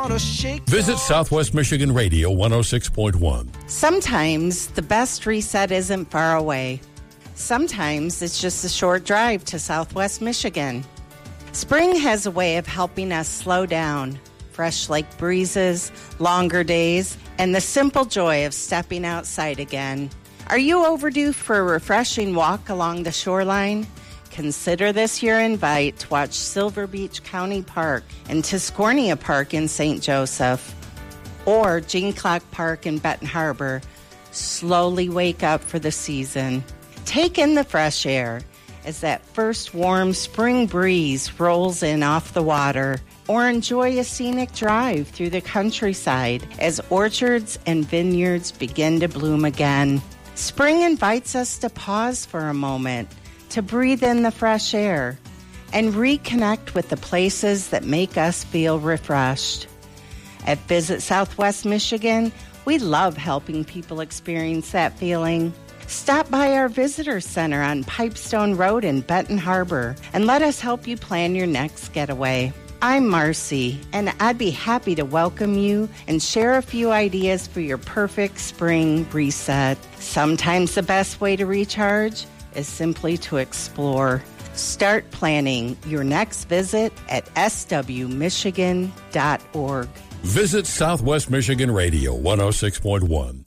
to shake. Visit Southwest Michigan Radio 106.1. Sometimes the best reset isn't far away. Sometimes it's just a short drive to Southwest Michigan. Spring has a way of helping us slow down. Fresh lake breezes, longer days, and the simple joy of stepping outside again. Are you overdue for a refreshing walk along the shoreline? Consider this your invite to watch Silver Beach County Park and Tiscornia Park in St. Joseph, or Jean Clark Park in Benton Harbor. Slowly wake up for the season. Take in the fresh air as that first warm spring breeze rolls in off the water, or enjoy a scenic drive through the countryside as orchards and vineyards begin to bloom again. Spring invites us to pause for a moment, to breathe in the fresh air, and reconnect with the places that make us feel refreshed. At Visit Southwest Michigan, we love helping people experience that feeling. Stop by our visitor center on Pipestone Road in Benton Harbor and let us help you plan your next getaway. I'm Marcy, and I'd be happy to welcome you and share a few ideas for your perfect spring reset. Sometimes the best way to recharge is simply to explore. Start planning your next visit at swmichigan.org. Visit Southwest Michigan Radio 106.1.